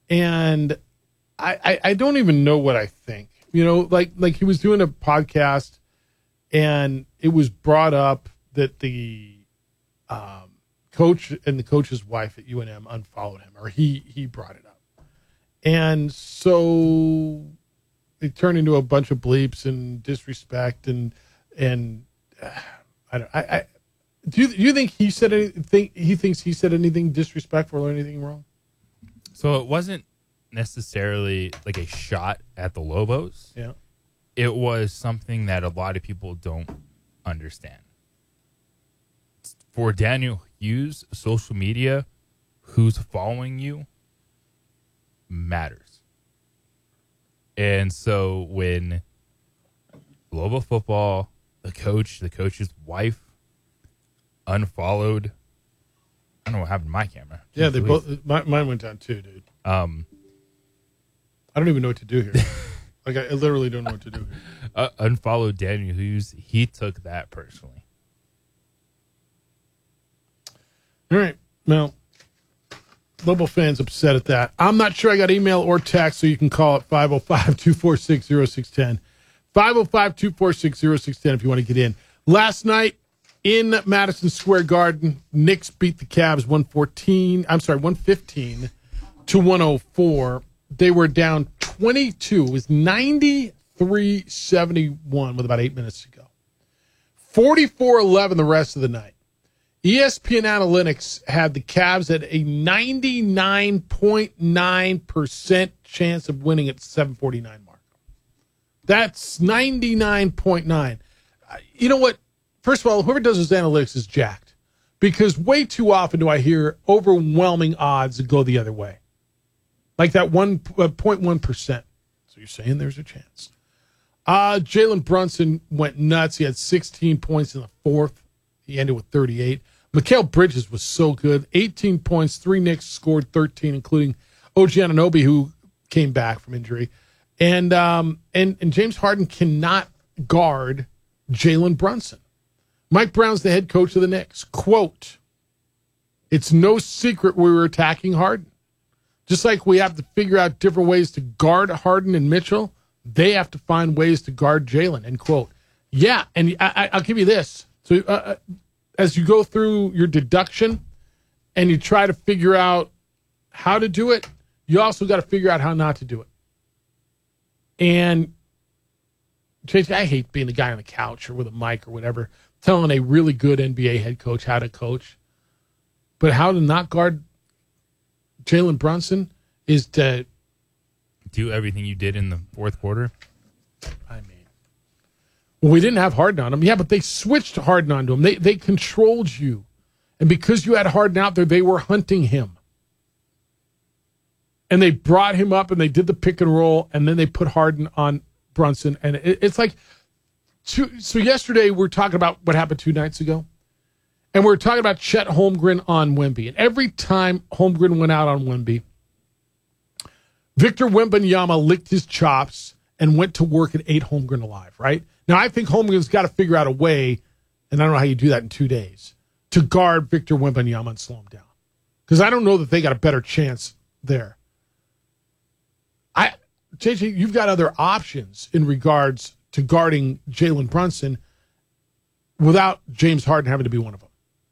And I don't even know what I think. Like he was doing a podcast, and it was brought up that the coach and the coach's wife at UNM unfollowed him, or he brought it up. And so it turned into a bunch of bleeps and disrespect and do you think he said anything? He thinks he said anything disrespectful or anything wrong? So it wasn't necessarily like a shot at the Lobos. Yeah. It was something that a lot of people don't understand. For Daniel Hughes, social media, who's following you matters. And so when Lobo football, the coach's wife unfollowed, I don't know what happened to my camera. Yeah, they both. Mine went down too, dude. I don't even know what to do here. Like I literally don't know what to do here. Unfollowed Daniel Hughes. He took that personally. All right. Well, Lobo fans upset at that. I'm not sure I got email or text, so you can call it 505-246-0610. 505-246-0610 if you want to get in. Last night in Madison Square Garden, Knicks beat the Cavs 115 to 104. They were down 22. It was 93-71 with about 8 minutes to go. 44-11 the rest of the night. ESPN Analytics had the Cavs at a 99.9% chance of winning at the 749 mark. That's 99.9. You know what? First of all, whoever does those analytics is jacked, because way too often do I hear overwhelming odds that go the other way. Like that 1.1%. So you're saying there's a chance. Jalen Brunson went nuts. He had 16 points in the fourth. He ended with 38. Mikal Bridges was so good. 18 points. 3 Knicks scored 13, including OG Anunoby, who came back from injury. And James Harden cannot guard Jalen Brunson. Mike Brown's the head coach of the Knicks. Quote, "It's no secret we were attacking Harden. Just like we have to figure out different ways to guard Harden and Mitchell, they have to find ways to guard Jalen," end quote. Yeah, and I'll give you this. So as you go through your deduction and you try to figure out how to do it, you also got to figure out how not to do it. And JJ, I hate being the guy on the couch or with a mic or whatever, telling a really good NBA head coach how to coach. But how to not guard Jalen Brunson is to do everything you did in the fourth quarter. I mean, well, we didn't have Harden on him. Yeah, but they switched Harden onto him. They controlled you. And because you had Harden out there, they were hunting him. And they brought him up and they did the pick and roll, and then they put Harden on Brunson. And it's like, so yesterday we were talking about what happened 2 nights ago. And we were talking about Chet Holmgren on Wemby. And every time Holmgren went out on Wemby, Victor Wembanyama licked his chops and went to work and ate Holmgren alive, right? Now, I think Holmgren's got to figure out a way, and I don't know how you do that in 2 days, to guard Victor Wembanyama and slow him down. Because I don't know that they got a better chance there. JJ, you've got other options in regards to guarding Jalen Brunson without James Harden having to be one of them.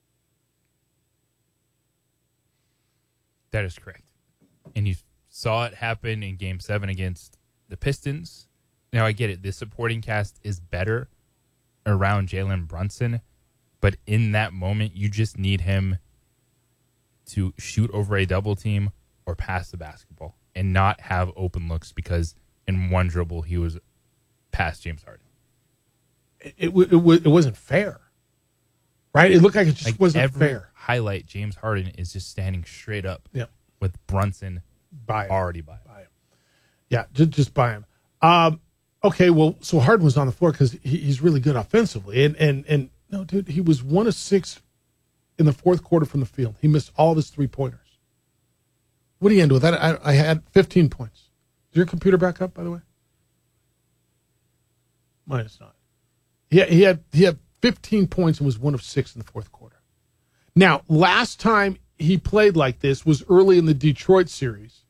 That is correct. And you saw it happen in Game 7 against the Pistons. Now, I get it. The supporting cast is better around Jalen Brunson. But in that moment, you just need him to shoot over a double team or pass the basketball and not have open looks, because in one dribble, he was past James Harden. It wasn't fair, right? It looked like it just wasn't every fair. Highlight, James Harden is just standing straight up with Brunson already by him. Yeah, just by him. Okay, well, so Harden was on the floor because he's really good offensively. And no, dude, he was 1 of 6 in the fourth quarter from the field. He missed all of his 3-pointers. What do you end with? I had 15 points. Is your computer back up, by the way? Mine is not. He had 15 points and was 1 of 6 in the fourth quarter. Now, last time he played like this was early in the Detroit series